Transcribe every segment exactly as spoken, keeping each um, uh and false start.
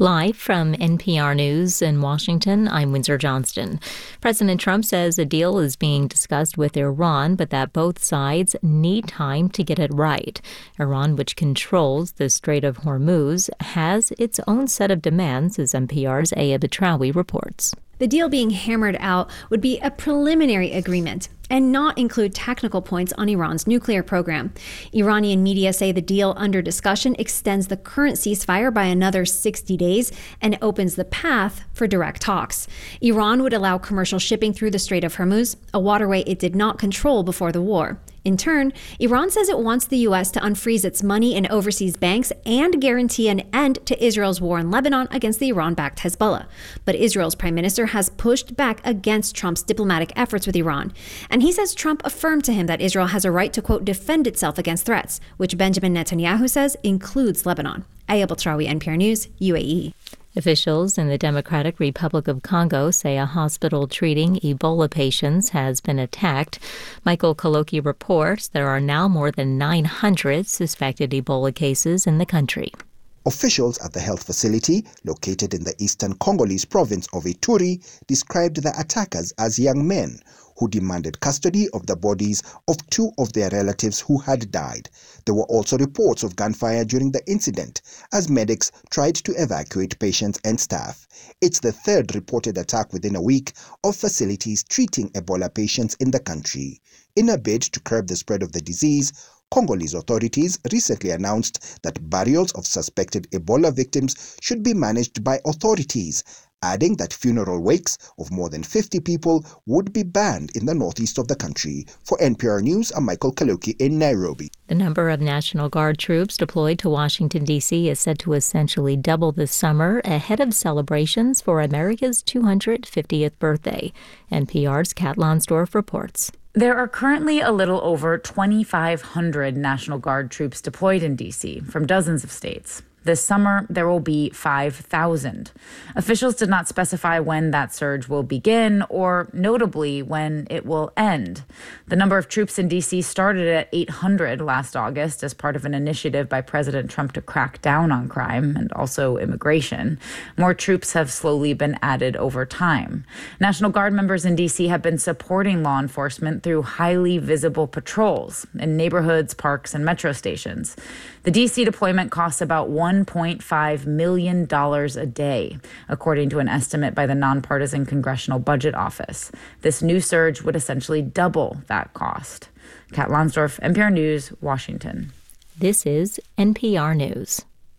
Live from N P R News in Washington, I'm Windsor Johnston. President Trump says a deal is being discussed with Iran, but that both sides need time to get it right. Iran, which controls the Strait of Hormuz, has its own set of demands, as N P R's Aya Batrawi reports. The deal being hammered out would be a preliminary agreement and not include technical points on Iran's nuclear program. Iranian media say the deal under discussion extends the current ceasefire by another sixty days and opens the path for direct talks. Iran would allow commercial shipping through the Strait of Hormuz, a waterway it did not control before the war. In turn, Iran says it wants the U S to unfreeze its money in overseas banks and guarantee an end to Israel's war in Lebanon against the Iran-backed Hezbollah. But Israel's prime minister has pushed back against Trump's diplomatic efforts with Iran. And he says Trump affirmed to him that Israel has a right to, quote, defend itself against threats, which Benjamin Netanyahu says includes Lebanon. Aya Batrawi, N P R News, U A E. Officials in the Democratic Republic of Congo say a hospital treating Ebola patients has been attacked. Michael Kaloki reports there are now more than nine hundred suspected Ebola cases in the country. Officials at the health facility, located in the eastern Congolese province of Ituri, described the attackers as young men who demanded custody of the bodies of two of their relatives who had died. There were also reports of gunfire during the incident as medics tried to evacuate patients and staff. It's the third reported attack within a week of facilities treating Ebola patients in the country. In a bid to curb the spread of the disease, Congolese authorities recently announced that burials of suspected Ebola victims should be managed by authorities, adding that funeral wakes of more than fifty people would be banned in the northeast of the country. For N P R News, I'm Michael Kaloki in Nairobi. The number of National Guard troops deployed to Washington, D C is set to essentially double this summer ahead of celebrations for America's two hundred fiftieth birthday. N P R's Kat Lonsdorf reports. There are currently a little over twenty-five hundred National Guard troops deployed in D C from dozens of states. This summer, there will be five thousand. Officials did not specify when that surge will begin or, notably, when it will end. The number of troops in D C started at eight hundred last August as part of an initiative by President Trump to crack down on crime and also immigration. More troops have slowly been added over time. National Guard members in D C have been supporting law enforcement through highly visible patrols in neighborhoods, parks, and metro stations. The D C deployment costs about one point five million dollars a day, according to an estimate by the nonpartisan Congressional Budget Office. This new surge would essentially double that cost. Kat Lonsdorf, N P R News, Washington. This is N P R News.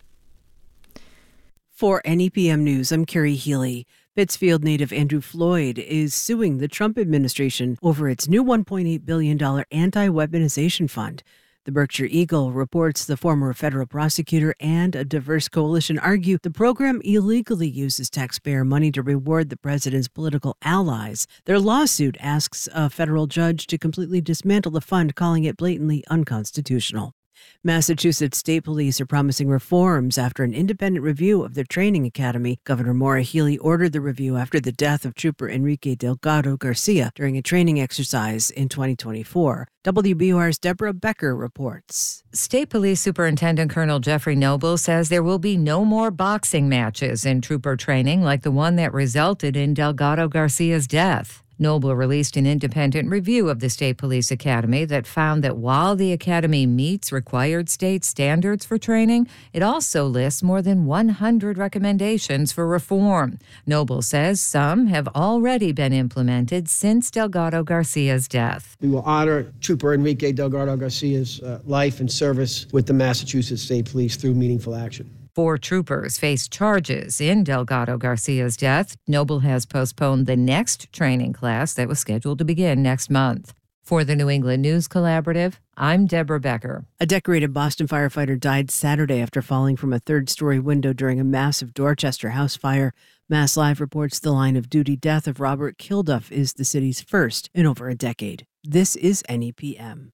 For N E P M News, I'm Carrie Healy. Pittsfield native Andrew Floyd is suing the Trump administration over its new one point eight billion dollars anti-weaponization fund. The Berkshire Eagle reports the former federal prosecutor and a diverse coalition argue the program illegally uses taxpayer money to reward the president's political allies. Their lawsuit asks a federal judge to completely dismantle the fund, calling it blatantly unconstitutional. Massachusetts State Police are promising reforms after an independent review of their training academy. Governor Maura Healey ordered the review after the death of Trooper Enrique Delgado Garcia during a training exercise in twenty twenty-four. W B U R's Deborah Becker reports. State Police Superintendent Colonel Jeffrey Noble says there will be no more boxing matches in trooper training like the one that resulted in Delgado Garcia's death. Noble released an independent review of the State Police Academy that found that while the academy meets required state standards for training, it also lists more than one hundred recommendations for reform. Noble says some have already been implemented since Delgado Garcia's death. We will honor Trooper Enrique Delgado Garcia's uh, life and service with the Massachusetts State Police through meaningful action. Four troopers faced charges in Delgado Garcia's death. Noble has postponed the next training class that was scheduled to begin next month. For the New England News Collaborative, I'm Deborah Becker. A decorated Boston firefighter died Saturday after falling from a third-story window during a massive Dorchester house fire. Mass Live reports the line-of-duty death of Robert Kilduff is the city's first in over a decade. This is N E P M.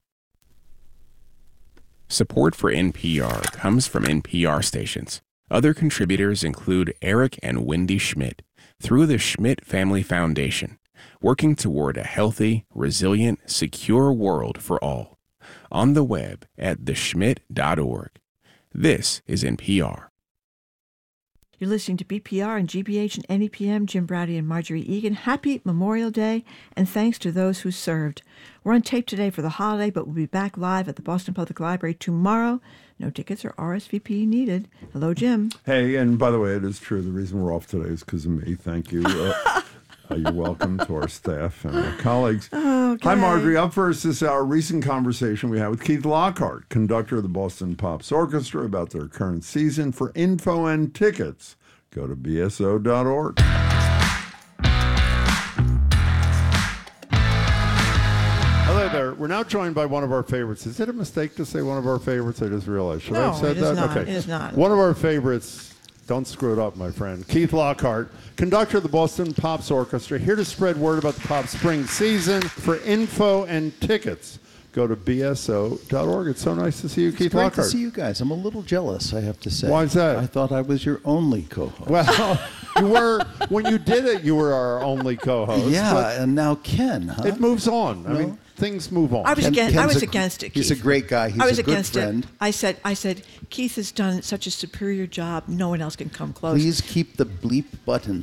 Support for N P R comes from N P R stations. Other contributors include Eric and Wendy Schmidt through the Schmidt Family Foundation, working toward a healthy, resilient, secure world for all. On the web at the schmidt dot org. This is N P R. You're listening to B P R and G B H and N E P M, Jim Browdy and Marjorie Egan. Happy Memorial Day, and thanks to those who served. We're on tape today for the holiday, but we'll be back live at the Boston Public Library tomorrow. No tickets or R S V P needed. Hello, Jim. Hey, and by the way, it is true. The reason we're off today is because of me. Thank you. Uh, uh, you're welcome to our staff and our colleagues. Okay. Hi, Marjorie. Up first is our recent conversation we had with Keith Lockhart, conductor of the Boston Pops Orchestra, about their current season. For info and tickets, go to b s o dot org. Hello there. We're now joined by one of our favorites. Is it a mistake to say one of our favorites? I just realized. Should No, I have said it is that? not. Okay. It is not. One of our favorites. Don't screw it up, my friend. Keith Lockhart, conductor of the Boston Pops Orchestra, here to spread word about the Pop Spring season. For info and tickets, go to b s o dot org. It's so nice to see you, It's Keith great Lockhart. to see you guys. I'm a little jealous, I have to say. Why is that? I thought I was your only co-host. Well, you were, when you did it, you were our only co-host. yeah, but and now Ken, huh? it moves on. I No? mean, things move on. I was Ken- against. I Ken's was a- against it. he's a Keith. great guy. He's I was a good against friend. it. I said. I said. Keith has done such a superior job. No one else can come close. Please keep the bleep button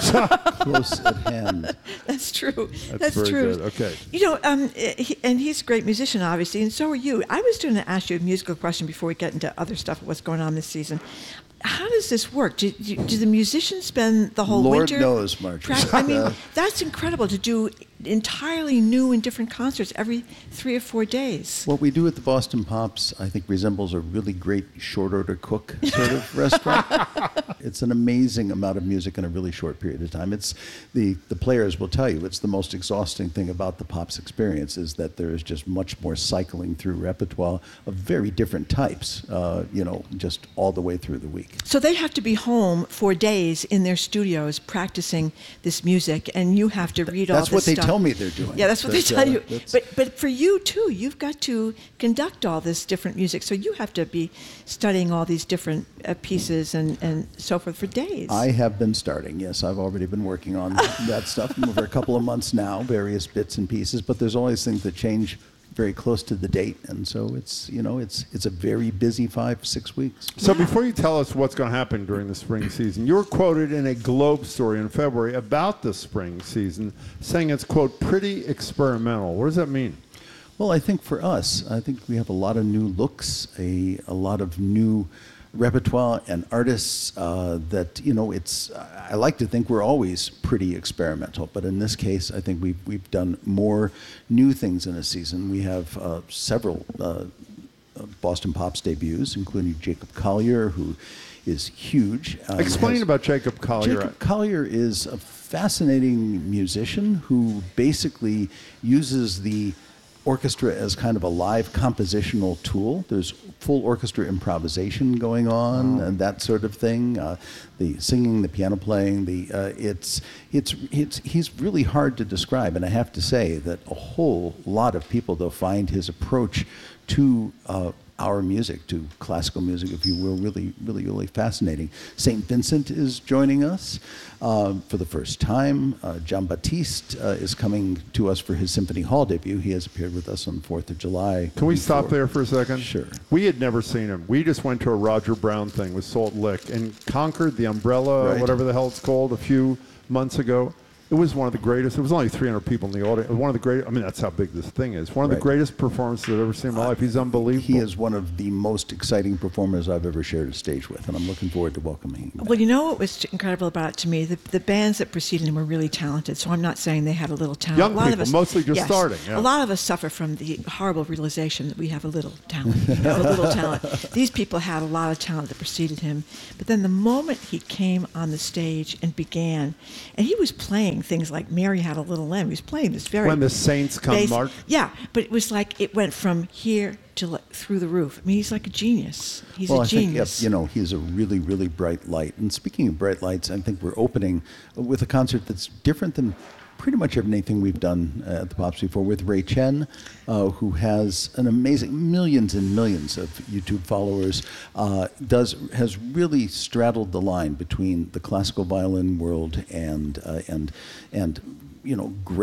close at hand. That's true. That's That's, very true. good. Okay. You know, um, he, and he's a great musician, obviously, and so are you. I was going to ask you a musical question before we get into other stuff. What's going on this season? How does this work? Do, do, do the musicians spend the whole Lord winter? knows, Marjorie. prac- I mean, Uh, that's incredible to do entirely new and different concerts every three or four days. What we do at the Boston Pops, I think, resembles a really great short order cook sort of restaurant. It's an amazing amount of music in a really short period of time. It's the the players will tell you it's the most exhausting thing about the Pops experience is that there is just much more cycling through repertoire of very different types. Uh, you know, just all the way through the week. So they have to be home for days in their studios practicing this music, and you have to read all That's this what they stuff. tell me they're doing. Yeah, that's what they But, tell uh, you. that's- But but for you too, you've got to conduct all this different music. So you have to be studying all these different uh, pieces and, and so forth for days. I have been starting, yes. I've already been working on that stuff for a couple of months now, various bits and pieces, but there's always things that change very close to the date, and so it's, you know, it's it's a very busy five, six weeks. So before you tell us what's going to happen during the spring season, you were quoted in a Globe story in February about the spring season, saying it's, quote, pretty experimental. What does that mean? Well, I think for us, I think we have a lot of new looks, a, a lot of new repertoire and artists uh, that, you know, it's, I like to think we're always pretty experimental, but in this case, I think we've, we've done more new things in a season. We have uh, several uh, Boston Pops debuts, including Jacob Collier, who is huge. Um, Explain has- about Jacob Collier. Jacob Collier is a fascinating musician who basically uses the orchestra as kind of a live compositional tool. There's full orchestra improvisation going on and that sort of thing. Uh, the singing, the piano playing, the uh, it's it's it's he's really hard to describe. And I have to say that a whole lot of people though find his approach to uh, our music, to classical music, if you will, really, really, really fascinating. Saint Vincent is joining us uh, for the first time. Uh, John Baptiste uh, is coming to us for his Symphony Hall debut. He has appeared with us on the fourth of July. Can we before. stop there for a second? Sure. We had never seen him. We just went to a Roger Brown thing with Salt Lick and conquered the Umbrella, Right. whatever the hell it's called, a few months ago. It was one of the greatest. It was only three hundred people in the audience. One of the great. I mean, that's how big this thing is. One of Right. the greatest performances I've ever seen in my life. He's unbelievable. He is one of the most exciting performers I've ever shared a stage with, and I'm looking forward to welcoming him back. Well, you know what was incredible about it to me? The, the bands that preceded him were really talented, so I'm not saying they had a little talent. Young a lot people, of us, mostly just yes, starting, yeah. A lot of us suffer from the horrible realization that we have a little talent. We have a little talent. These people had a lot of talent that preceded him, but then the moment he came on the stage and began, and he was playing things like Mary Had a Little Lamb. He was playing this very When the Saints Come, basic- Mark. Yeah, but it was like it went from here to like, through the roof. I mean, he's like a genius. He's well, a I genius. think, yep, you know, he's a really, really bright light. And speaking of bright lights, I think we're opening with a concert that's different than pretty much anything we've done uh, at the Pops before, with Ray Chen, uh, who has an amazing millions and millions of YouTube followers, uh, does has really straddled the line between the classical violin world and uh, and and you know great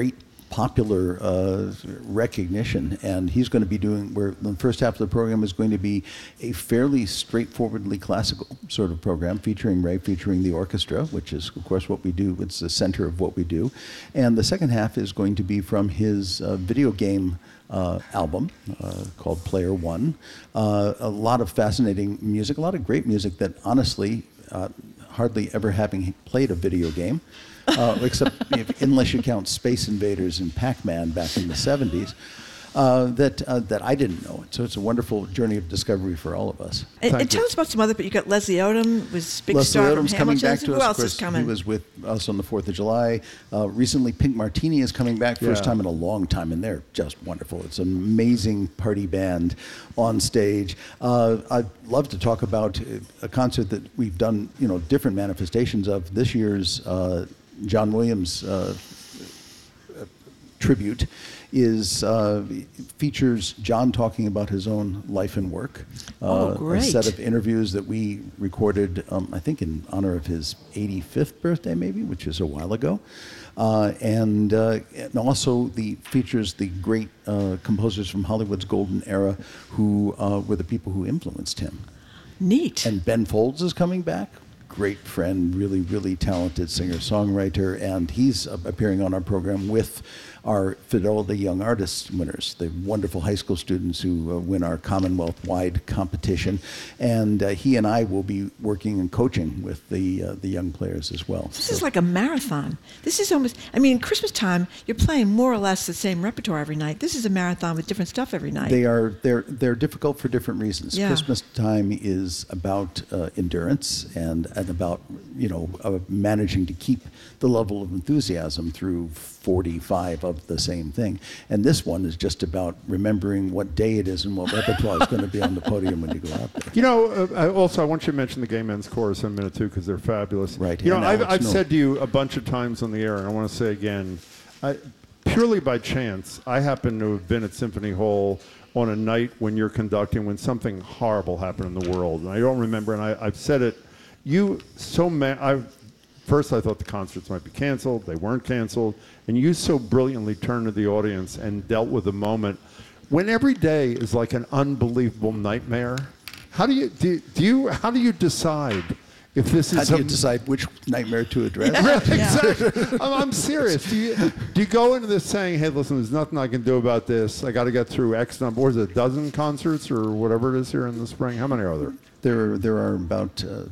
popular uh, recognition, and he's going to be doing, where the first half of the program is going to be a fairly straightforwardly classical sort of program featuring Ray, featuring the orchestra, which is of course what we do. It's the center of what we do. And the second half is going to be from his uh, video game uh, album uh, called Player One. Uh, a lot of fascinating music, a lot of great music that honestly, uh, hardly ever having played a video game, Uh, except if, unless you count Space Invaders and Pac-Man back in the seventies, uh, that uh, that I didn't know. So it's a wonderful journey of discovery for all of us. And, and tell us about some other, but you got Leslie Odom, was big Leslie star Odom's from coming Hamilton. back to Who us. else Of is course, coming? he was with us on the fourth of July. Uh, recently, Pink Martini is coming back, first Yeah. time in a long time, and they're just wonderful. It's an amazing party band on stage. Uh, I'd love to talk about a concert that we've done, you know, different manifestations of. This year's uh, John Williams uh, tribute is uh, features John talking about his own life and work. Oh, Uh, great. A set of interviews that we recorded, um, I think in honor of his eighty-fifth birthday maybe, which is a while ago. Uh, and, uh, and also the features the great uh, composers from Hollywood's golden era who uh, were the people who influenced him. Neat. And Ben Folds is coming back. Great friend, really, really talented singer-songwriter, and he's uh, appearing on our program with our Fidelity Young Artists winners, the wonderful high school students who uh, win our Commonwealth-wide competition. And uh, he and I will be working and coaching with the uh, the young players as well. This is like a marathon. This is almost, I mean, Christmas time, you're playing more or less the same repertoire every night. This is a marathon with different stuff every night. They are they're they're difficult for different reasons. Yeah. Christmas time is about uh, endurance and and about you know uh, managing to keep the level of enthusiasm through forty-five of the same thing. And this one is just about remembering what day it is and what repertoire is going to be on the podium when you go out there. You know, uh, I also, I want you to mention the Gay Men's Chorus in a minute, too, because they're fabulous. Right. You know, and I've, Alex I've Miller. said to you a bunch of times on the air, and I want to say again, I, purely by chance, I happen to have been at Symphony Hall on a night when you're conducting, when something horrible happened in the world. And I don't remember, and I, I've said it, you so ma- I've First, I thought the concerts might be canceled. They weren't canceled. And you so brilliantly turned to the audience and dealt with the moment. When every day is like an unbelievable nightmare, how do you, do, do you, how do you decide if this How is do a, you decide which nightmare to address? Really, exactly. I'm, I'm serious. Do you, do you go into this saying, hey, listen, there's nothing I can do about this. I got to get through X number, or is it a dozen concerts or whatever it is here in the spring? How many are there? There, there are about uh,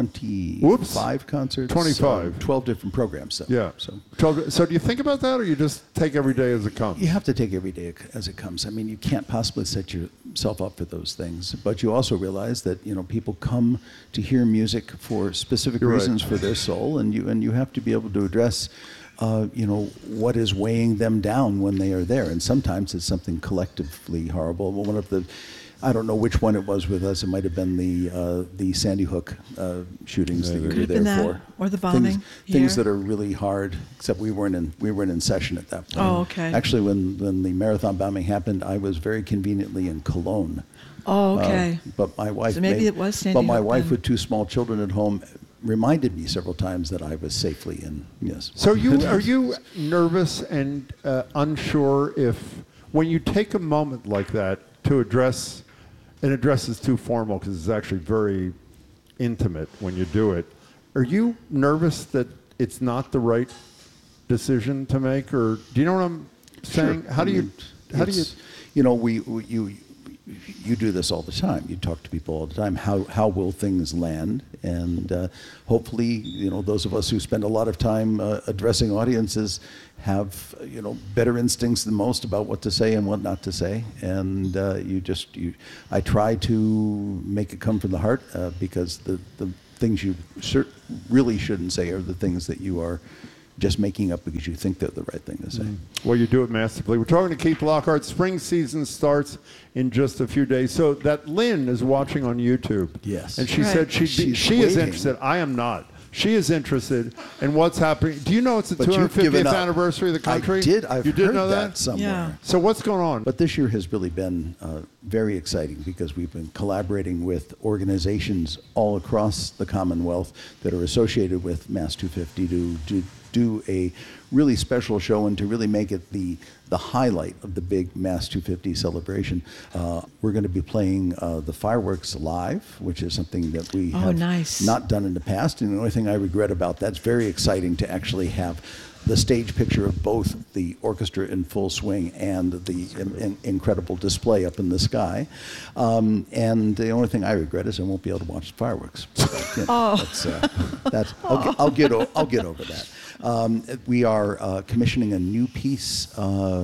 twenty-five Whoops. concerts. twenty-five. Uh, twelve different programs. So, Yeah. So So, so do you think about that, or you just take every day as it comes? you have to take every day as it comes. I mean, you can't possibly set yourself up for those things. But you also realize that you know people come to hear music for specific You're right. reasons for their soul, and you and you have to be able to address. Uh, you know, what is weighing them down when they are there. And sometimes it's something collectively horrible. One of the, I don't know which one it was with us. It might have been the uh, the Sandy Hook uh, shootings that you Could were have there been that, for. or the bombing Things, here. things that are really hard, except we weren't in, we weren't in session at that point. Oh, okay. Actually, when, when the marathon bombing happened, I was very conveniently in Cologne. Oh, okay. Uh, but my wife So maybe made- it was Sandy But my Hook wife then. with two small children at home reminded me several times that I was safely in, yes. So you are you nervous and uh, unsure if, when you take a moment like that to address, and address is too formal because it's actually very intimate when you do it, are you nervous that it's not the right decision to make, or do you know what I'm saying? Sure. How do I you, mean, how do you? it's- You know, we, we you you do this all the time. You talk to people all the time. How how will things land? And uh, hopefully, you know, those of us who spend a lot of time uh, addressing audiences have uh, you know better instincts than most about what to say and what not to say. And uh, you just you, I try to make it come from the heart uh, because the the things you cer- really shouldn't say are the things that you are just making up because you think they're the right thing to say. Well, you do it masterfully. We're talking to Keith Lockhart. Spring season starts in just a few days. So that Lynn is watching on YouTube. Yes. And she Right. said she'd be, She's she is waiting. interested. I am not. She is interested in what's happening. Do you know it's the But two hundred you've given fiftieth up. anniversary of the country? I did. I've you did heard know that, that? somewhere. Yeah. So what's going on? But this year has really been uh, very exciting because we've been collaborating with organizations all across the Commonwealth that are associated with Mass two fifty to, to do a really special show and to really make it the the highlight of the big Mass two fifty celebration. Uh, we're going to be playing uh, the fireworks live, which is something that we Oh, have nice. not done in the past. And the only thing I regret about that's very exciting to actually have the stage picture of both the orchestra in full swing and the in, in, incredible display up in the sky. Um, and the only thing I regret is I won't be able to watch the fireworks. But, you know, Oh. that's, uh, that's, I'll, get, I'll, get o- I'll get over that. Um, we are uh, commissioning a new piece uh,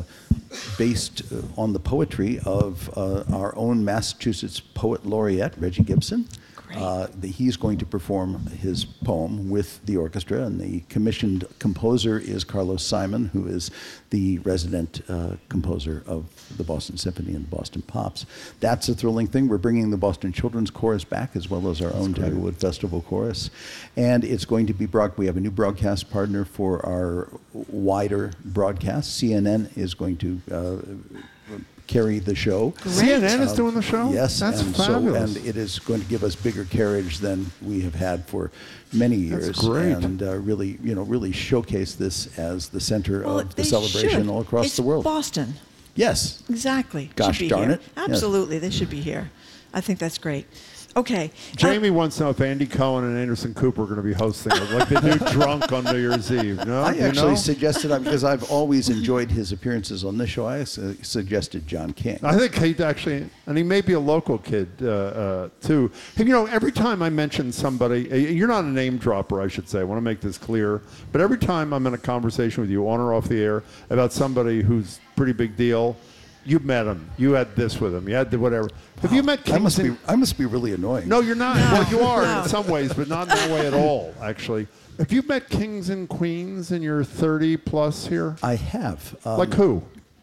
based uh, on the poetry of uh, our own Massachusetts poet laureate, Reggie Gibson. Uh, the, he's going to perform his poem with the orchestra, and the commissioned composer is Carlos Simon, who is the resident uh, composer of the Boston Symphony and the Boston Pops. That's a thrilling thing. We're bringing the Boston Children's Chorus back, as well as our own Tigerwood Festival Chorus, and it's going to be broad. We have a new broadcast partner for our wider broadcast. C N N is going to Uh, carry the show. C N N is Uh, doing the show? Yes, That's and fabulous. So, and it is going to give us bigger carriage than we have had for many years. That's great. And uh, really, you know, really showcase this as the center Well, of the they celebration should. all across It's the world. Boston. Yes. Exactly. Gosh Should be darn here. it. Yes. Absolutely, they should be here. I think that's great. Okay. Jamie wants to know if Andy Cohen and Anderson Cooper are going to be hosting it, like they do Drunk on New Year's Eve. No, I you actually know? suggested, uh, because I've always enjoyed his appearances on this show, I su- suggested John King. I think he actually, and he may be a local kid uh, uh, too. Hey, you know, every time I mention somebody, uh, you're not a name dropper, I should say. I want to make this clear. But every time I'm in a conversation with you, on or off the air, about somebody who's pretty big deal, you met him. You had this with him. You had the whatever. Have you met I must Kingston? be. I must be really annoying. No, you're not. Well, you are No. in some ways, but not in that way at all, actually. Have you met kings and queens in your thirty plus here? I have. Um, Like who?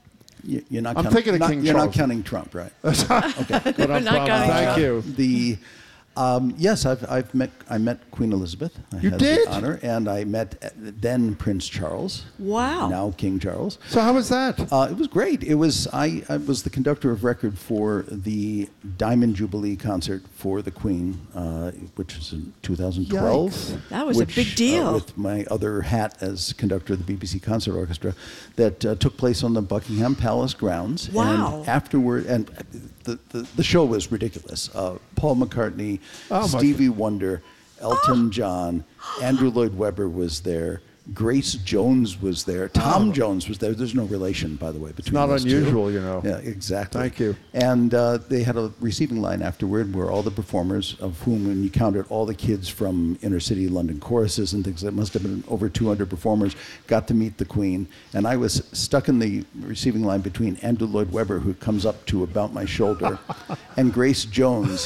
y- You're not. I'm counting, thinking of not, King You're Charles. not counting Trump, right? Okay. But I'm not proud. going Thank to. you. The um, yes, I've I've met I met Queen Elizabeth. I You had did? the honor, and I met uh, then Prince Charles. Wow. Now King Charles. So how was that? Uh, it was great. It was I, I was the conductor of record for the Diamond Jubilee concert for the Queen, uh, which was in two thousand twelve. Yikes. That was a which, big deal. Uh, with my other hat as conductor of the B B C Concert Orchestra, that uh, took place on the Buckingham Palace grounds. Wow. And afterward, and the, the, the show was ridiculous. Uh, Paul McCartney, Oh, my Stevie Wonder, Elton John, Andrew Lloyd Webber was there. Grace Jones was there. Tom Oh. Jones was there. There's no relation, by the way, between not those two. unusual, you know. Yeah, exactly. Thank you. And uh, they had a receiving line afterward where all the performers, of whom, when you counted all the kids from inner city London choruses and things, that must have been over two hundred performers, got to meet the Queen. And I was stuck in the receiving line between Andrew Lloyd Webber, who comes up to about my shoulder, and Grace Jones,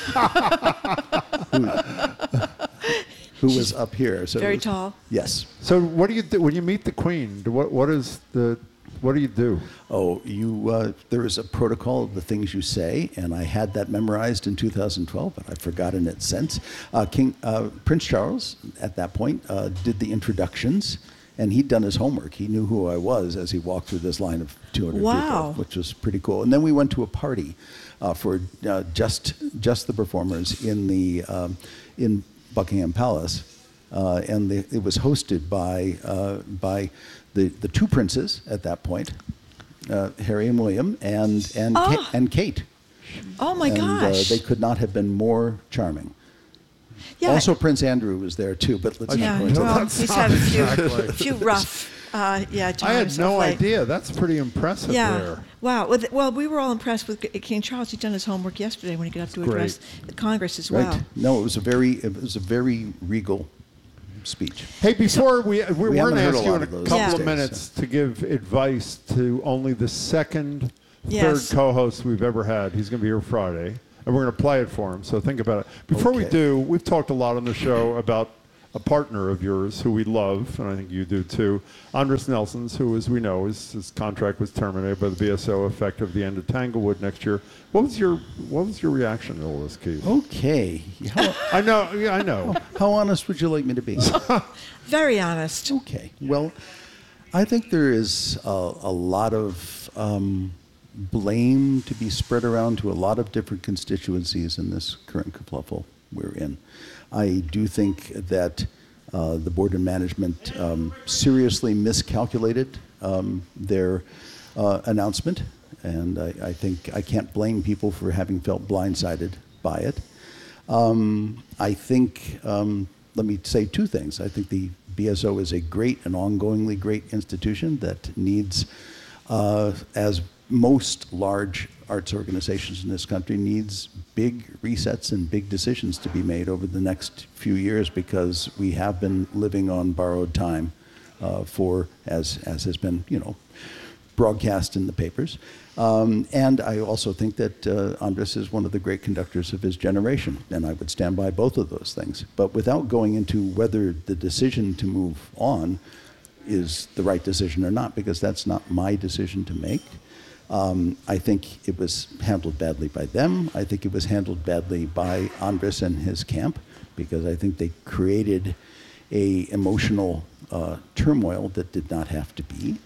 who, who was up here. So it Very was- tall. Yes. So what do you do when you meet the Queen? do- What what is the what do you do? Oh, you. Uh, there is a protocol of the things you say, and I had that memorized in two thousand twelve, but I've forgotten it since. Uh, King uh, Prince Charles, at that point, uh, did the introductions, and he'd done his homework. He knew who I was as he walked through this line of two hundred Wow. people, which was pretty cool. And then we went to a party uh, for uh, just just the performers in the um, in Buckingham Palace, uh, and the, it was hosted by uh, by the the two princes at that point, uh, Harry and William, and and Oh. Ka- and Kate. Oh my and, gosh. Uh, they could not have been more charming. Yeah. Also, Prince Andrew was there too, but let's Yeah. not go into Well, that. he's had a few, Exactly. few rough, uh, yeah, times. I had of no late. idea. That's pretty impressive Yeah. there. Wow. Well, th- well, we were all impressed with K- King Charles. He'd done his homework yesterday when he got up to That's address great. the Congress as Right? well. No, it was a very it was a very regal speech. Hey, before we we, We we're going haven't to heard ask a you lot in a of those couple these of days, minutes to give advice to only the second, Yes. third co-host we've ever had. He's going to be here Friday, and we're going to play it for him. So think about it. Before we Okay. do, we've talked a lot on the show about a partner of yours who we love, and I think you do too, Andres Nelson's, who, as we know, his, his contract was terminated by the B S O effective the end of Tanglewood next year. What was your What was your reaction to all this, Keith? Okay, how, I know, yeah, I know. how honest would you like me to be? Very honest. Okay. Well, I think there is a, a lot of um, blame to be spread around to a lot of different constituencies in this current kerfuffle we're in. I do think that uh, the board and management um, seriously miscalculated um, their uh, announcement, and I, I think I can't blame people for having felt blindsided by it. Um, I think, um, let me say two things. I think the B S O is a great and ongoingly great institution that needs, uh, as most large arts organizations in this country, needs big resets and big decisions to be made over the next few years, because we have been living on borrowed time uh, for, as, as has been, you know, broadcast in the papers. Um, and I also think that uh, Andres is one of the great conductors of his generation, and I would stand by both of those things. But without going into whether the decision to move on is the right decision or not, because that's not my decision to make. Um, I think it was handled badly by them. I think it was handled badly by Andres and his camp, because I think they created a emotional uh, turmoil that did not have to be.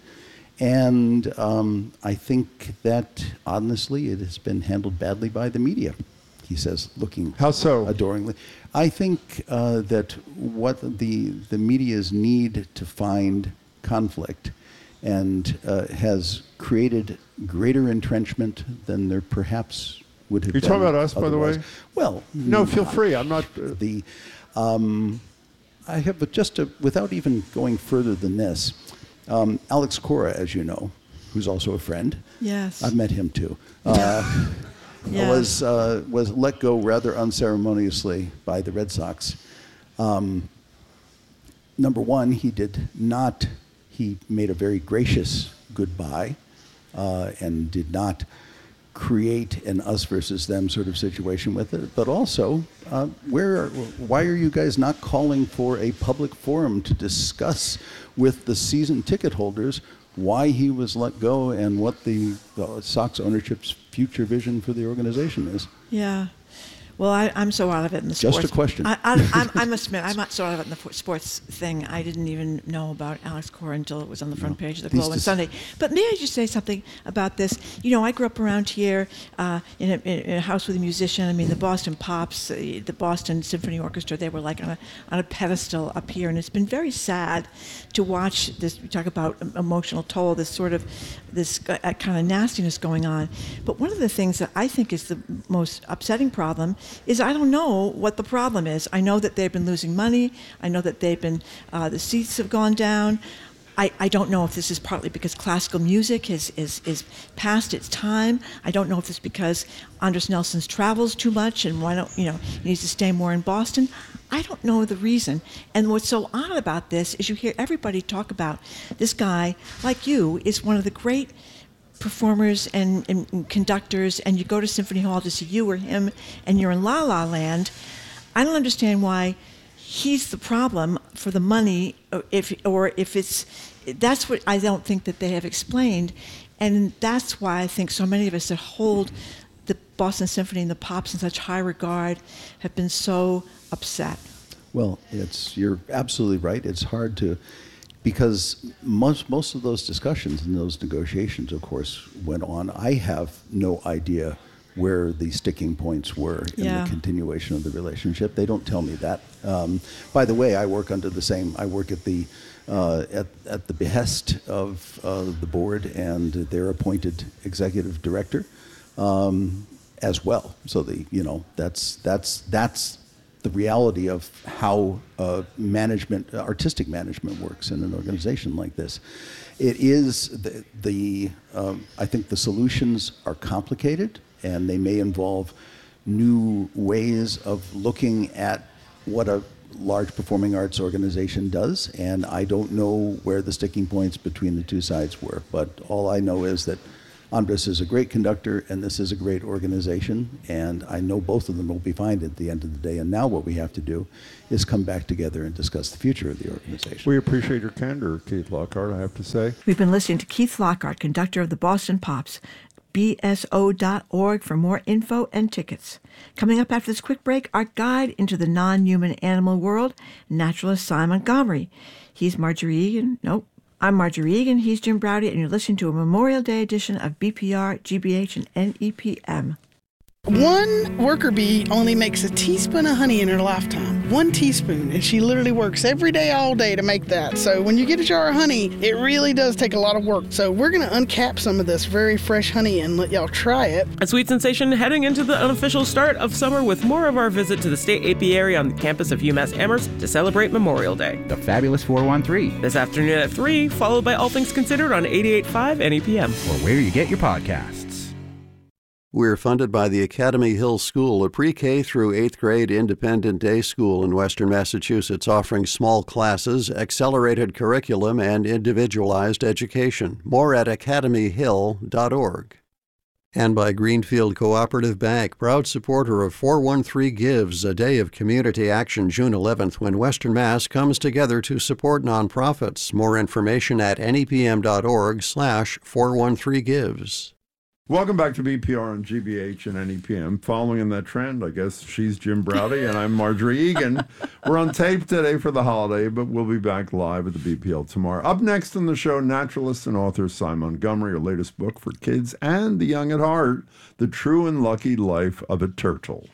And um, I think that, honestly, it has been handled badly by the media, he says, looking How so? adoringly. I think uh, that what the, the media's need to find conflict and uh, has created greater entrenchment than there perhaps would have You're been. talking about us, otherwise. by the way? Well, No, feel free. I'm not... Uh, the, um, I have a, just a, without even going further than this, um, Alex Cora, as you know, who's also a friend. Yes. I've met him too. Uh, Yes. was uh, was let go rather unceremoniously by the Red Sox. Um, number one, he did not. He made a very gracious goodbye, uh, and did not create an us versus them sort of situation with it. But also, uh, where, why are you guys not calling for a public forum to discuss with the season ticket holders why he was let go and what the, the Sox ownership's future vision for the organization is? Yeah. Well, I, I'm so out of it in the Just sports. a question. I, I, I'm, I must admit, I'm not so out of it in the fo- sports thing. I didn't even know about Alex Cora until it was on the front No. page of the These Globe on dis- Sunday. But may I just say something about this? You know, I grew up around here uh, in, a, in a house with a musician. I mean, the Boston Pops, uh, the Boston Symphony Orchestra, they were like on a, on a pedestal up here. And it's been very sad to watch this. We talk about emotional toll, this sort of, this uh, kind of nastiness going on. But one of the things that I think is the most upsetting problem is I don't know what the problem is. I know that they've been losing money. I know that they've been, uh, the seats have gone down. I, I don't know if this is partly because classical music is, is, is past its time. I don't know if it's because Andres Nelson's travels too much and why don't, you know, he needs to stay more in Boston. I don't know the reason. And what's so odd about this is you hear everybody talk about this guy, like you, is one of the great performers and, and conductors, and you go to Symphony Hall to see you or him, and you're in La La Land. I don't understand why he's the problem for the money, or if or if it's that's what I don't think that they have explained, and that's why I think so many of us that hold the Boston Symphony and the Pops in such high regard have been so upset. Well, it's you're absolutely right. It's hard to. Because most most of those discussions and those negotiations, of course, went on. I have no idea where the sticking points were in Yeah. the continuation of the relationship. They don't tell me that. Um, by the way, I work under the same. I work at the uh, at at the behest of uh, the board and their appointed executive director um, as well. So the you know that's that's that's. the reality of how uh, management, artistic management works in an organization like this. It is the, the um, I think the solutions are complicated, and they may involve new ways of looking at what a large performing arts organization does, and I don't know where the sticking points between the two sides were, but all I know is that Andres is a great conductor, and this is a great organization, and I know both of them will be fine at the end of the day. And now what we have to do is come back together and discuss the future of the organization. we appreciate your candor, Keith Lockhart, I have to say. We've been listening to Keith Lockhart, conductor of the Boston Pops. B S O dot org for more info and tickets. Coming up after this quick break, our guide into the non-human animal world, naturalist Cy Montgomery. He's Marjorie Egan. Nope. I'm Marjorie Egan. He's Jim Browdy, and you're listening to a Memorial Day edition of B P R, G B H, and N E P M. One worker bee only makes a teaspoon of honey in her lifetime. One teaspoon. And she literally works every day, all day to make that. So when you get a jar of honey, it really does take a lot of work. So we're going to uncap some of this very fresh honey and let y'all try it. A sweet sensation heading into the unofficial start of summer with more of our visit to the state apiary on the campus of UMass Amherst to celebrate Memorial Day. The fabulous four one three. This afternoon at three, followed by All Things Considered on eighty-eight point five N E P M. Or where you get your podcasts. We're funded by the Academy Hill School, a pre-K through eighth grade independent day school in Western Massachusetts offering small classes, accelerated curriculum, and individualized education. More at academy hill dot org. And by Greenfield Cooperative Bank, proud supporter of four one three Gives, a day of community action June eleventh when Western Mass comes together to support nonprofits. More information at N E P M dot org slash four one three gives. Welcome back to B P R on G B H and N E P M. Following in that trend, I guess she's Jim Browdy and I'm Marjorie Egan. We're on tape today for the holiday, but we'll be back live at the B P L tomorrow. Up next on the show, naturalist and author Sy Montgomery, her latest book for kids and the young at heart, The True and Lucky Life of a Turtle.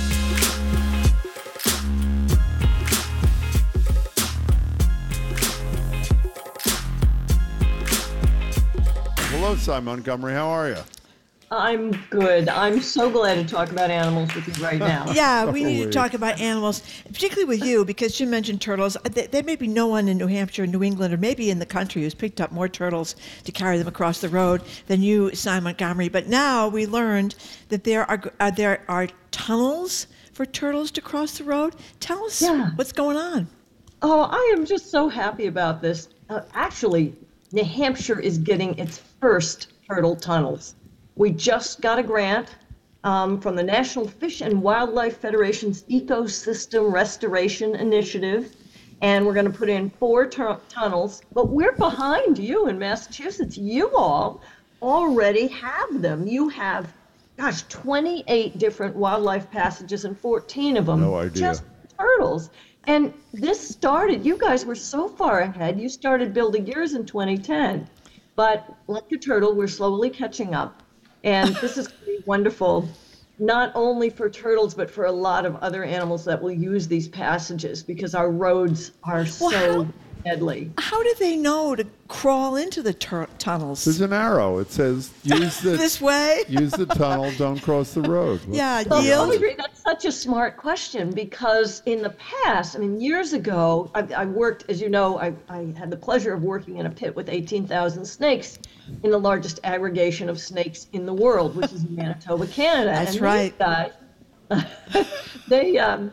Hello, Sy Montgomery. How are you? I'm good. I'm so glad to talk about animals with you right now. Yeah, we need to talk about animals, particularly with you, because you mentioned turtles. There may be no one in New Hampshire, New England, or maybe in the country who's picked up more turtles to carry them across the road than you, Sy Montgomery. But now we learned that there are uh, there are tunnels for turtles to cross the road. Tell us yeah. what's going on. Oh, I am just so happy about this. Uh, actually, New Hampshire is getting its first turtle tunnels. We just got a grant um, from the National Fish and Wildlife Federation's Ecosystem Restoration Initiative, and we're going to put in four tur- tunnels. But we're behind you in Massachusetts. You all already have them. You have, gosh, twenty-eight different wildlife passages and fourteen of them No idea. just turtles. And this started, you guys were so far ahead, you started building yours in twenty ten. But like a turtle, we're slowly catching up. And this is going to be wonderful, not only for turtles, but for a lot of other animals that will use these passages because our roads are Well, so how- deadly. How do they know to crawl into the tur- tunnels? There's an arrow. It says, use the, This way? use the tunnel, don't cross the road. Yeah, Well, yield. Audrey, that's such a smart question because in the past, I mean, years ago, I, I worked, as you know, I, I had the pleasure of working in a pit with eighteen thousand snakes in the largest aggregation of snakes in the world, which is in Manitoba, Canada. That's and right. These guys, they, um,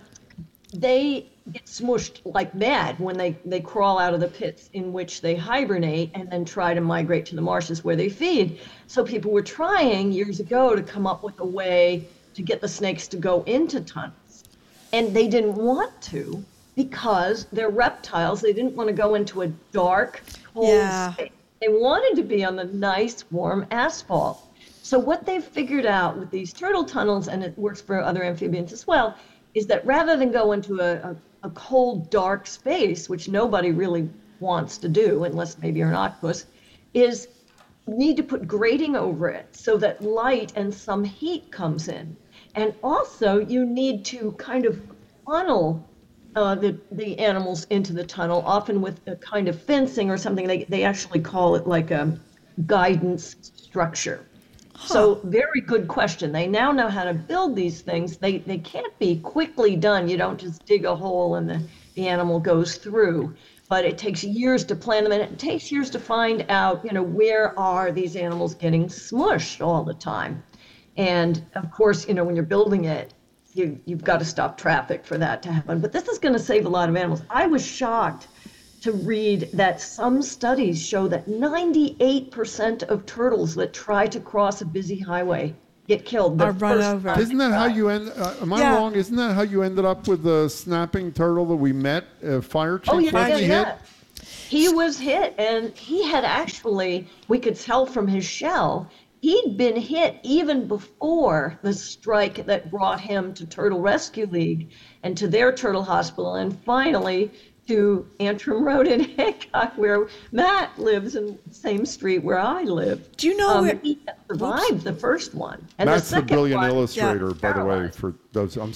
they get smushed like mad when they, they crawl out of the pits in which they hibernate and then try to migrate to the marshes where they feed. So people were trying years ago to come up with a way to get the snakes to go into tunnels. And they didn't want to because they're reptiles. They didn't want to go into a dark, cold Yeah. space. They wanted to be on the nice, warm asphalt. So what they've figured out with these turtle tunnels, and it works for other amphibians as well, is that rather than go into a, a, a cold, dark space, which nobody really wants to do, unless maybe you're an octopus, is need to put grating over it so that light and some heat comes in. And also you need to kind of funnel uh, the, the animals into the tunnel, often with a kind of fencing or something. They, they actually call it like a guidance structure. So very good question. They now know how to build these things. They they can't be quickly done. You don't just dig a hole and the, the animal goes through. But it takes years to plan them, and it takes years to find out, you know, where are these animals getting smushed all the time. And of course, you know, when you're building it, you, you've got to stop traffic for that to happen. But this is going to save a lot of animals. I was shocked to read that some studies show that ninety-eight percent of turtles that try to cross a busy highway get killed. the Are run first over. time Isn't they that how try. you end? Uh, am I Yeah. wrong? Isn't that how you ended up with the snapping turtle that we met? Uh, fire chief? Oh, yeah, wasn't yeah, he yeah. hit? He was hit, and he had actually, we could tell from his shell, he'd been hit even before the strike that brought him to Turtle Rescue League and to their turtle hospital. And finally, to Antrim Road in Hancock, where Matt lives in the same street where I live. Do you know um, where he survived the first one? And Matt's the the second brilliant one, illustrator, yeah, by the way, paralyzed. for those. I'm